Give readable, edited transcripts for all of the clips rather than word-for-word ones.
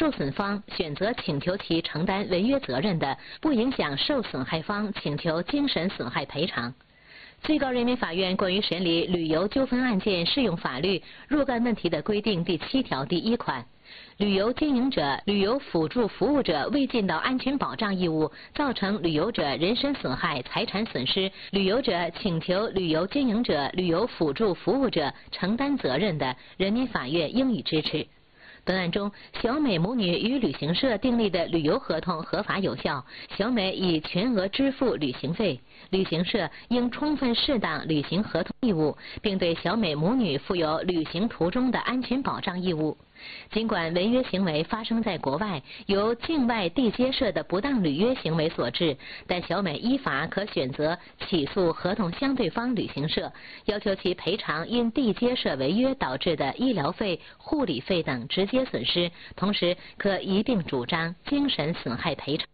受损方选择请求其承担违约责任的，不影响受损害方请求精神损害赔偿。最高人民法院关于审理旅游纠纷案件适用法律若干问题的规定第7条第1款，旅游经营者、旅游辅助服务者未尽到安全保障义务，造成旅游者人身损害、财产损失，旅游者请求旅游经营者、旅游辅助服务者承担责任的，人民法院应予支持。本案中，小美母女与旅行社订立的旅游合同合法有效，小美已全额支付旅行费，旅行社应充分适当履行合同义务，并对小美母女负有旅行途中的安全保障义务。尽管违约行为发生在国外，由境外地接社的不当履约行为所致，但小美依法可选择起诉合同相对方旅行社，要求其赔偿因地接社违约导致的医疗费、护理费等直接损失，同时可一并主张精神损害赔偿。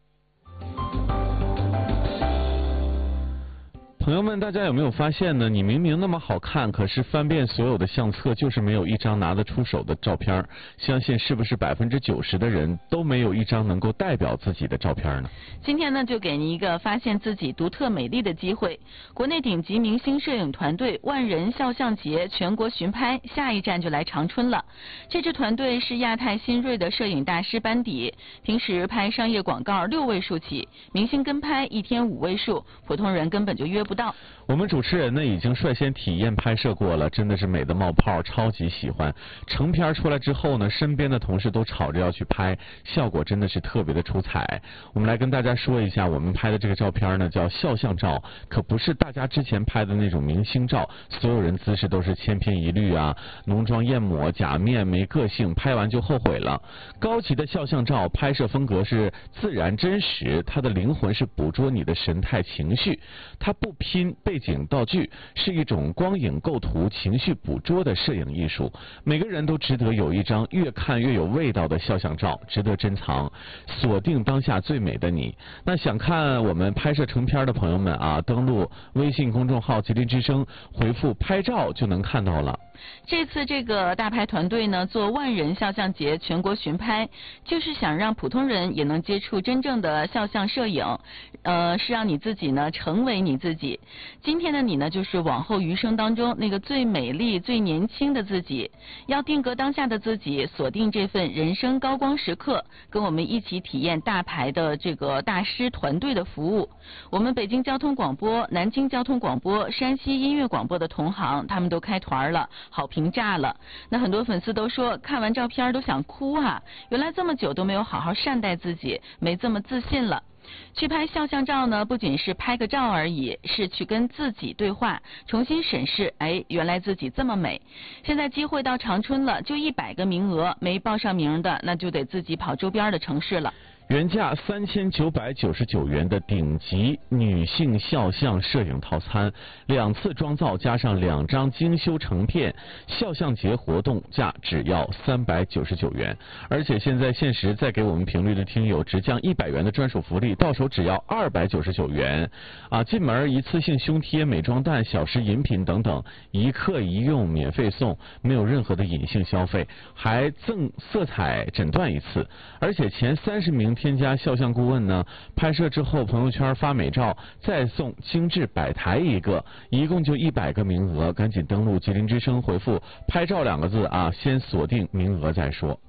朋友们，大家有没有发现呢？你明明那么好看，可是翻遍所有的相册，就是没有一张拿得出手的照片。相信是不是90%的人都没有一张能够代表自己的照片呢？ 今天呢，就给您一个发现自己独特美丽的机会。国内顶级明星摄影团队万人肖像节全国巡拍，下一站就来长春了。这支团队是亚太新锐的摄影大师班底，平时拍商业广告6位数起，明星跟拍一天5位数，普通人根本就约不到。 我们主持人呢已经率先体验拍摄过了，真的是美得冒泡，超级喜欢。成片出来之后呢，身边的同事都吵着要去拍，效果真的是特别的出彩。我们来跟大家说一下，我们拍的这个照片呢叫肖像照，可不是大家之前拍的那种明星照，所有人姿势都是千篇一律啊，浓妆艳抹、假面，没个性，拍完就后悔了。高级的肖像照拍摄风格是自然真实，它的灵魂是捕捉你的神态情绪，它不拼背景道具，是一种光影构图、情绪捕捉的摄影艺术。每个人都值得有一张越看越有味道的肖像照，值得珍藏。锁定当下最美的你。那想看我们拍摄成片的朋友们啊，登录微信公众号吉林之声，回复拍照就能看到了。 这次这个大拍团队呢，做万人肖像节全国巡拍，就是想让普通人也能接触真正的肖像摄影，是让你自己呢成为你自己。今天的你呢，就是往后余生当中那个最美丽、最年轻的自己。要定格当下的自己，锁定这份人生高光时刻，跟我们一起体验大牌的这个大师团队的服务。我们北京交通广播、南京交通广播、山西音乐广播的同行，他们都开团了。好评炸了，那很多粉丝都说看完照片都想哭啊！原来这么久都没有好好善待自己，没这么自信了。去拍肖像照呢，不仅是拍个照而已，是去跟自己对话，重新审视，原来自己这么美。现在机会到长春了，就100个名额，没报上名的，那就得自己跑周边的城市了。 原价3999元的顶级女性肖像摄影套餐，2次妆造加上2张精修成片，肖像节活动价只要399元。而且现在限时再给我们频率的听友直降100元的专属福利，到手只要299元。进门一次性胸贴、美妆蛋、小食饮品等等，一客一用免费送，没有任何的隐性消费，还赠色彩诊断1次。而且前30名添加肖像顾问呢，拍摄之后朋友圈发美照，再送精致摆台1个，一共就100个名额，赶紧登录吉林之声，回复拍照2个字啊，先锁定名额再说。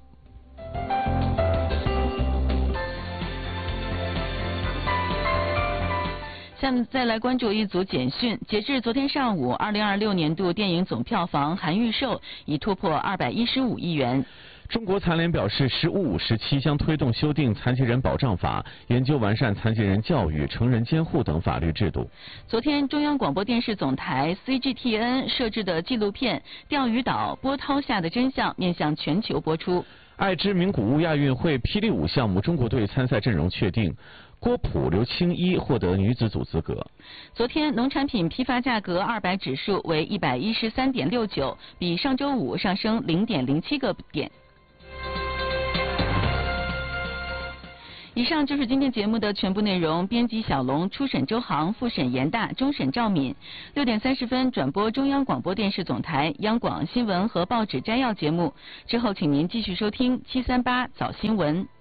下面再来关注一组简讯。截至昨天上午，2026年度电影总票房含预售已突破215亿元。 中国残联表示，15、17将推动修订《残疾人保障法》，研究完善残疾人教育、成人监护等法律制度。 昨天，中央广播电视总台 CGTN 摄制的纪录片《钓鱼岛波涛下的真相》面向全球播出。 爱知名古屋亚运会霹雳舞项目中国队参赛阵容确定，郭璞、刘青衣获得女子组资格。 昨天，农产品批发价格200指数为113.69，比上周五上升0.07个点。 以上就是今天节目的全部内容。编辑小龙，初审周航，复审严大，终审赵敏。6点30分转播中央广播电视总台央广新闻和报纸摘要节目。之后，请您继续收听738早新闻。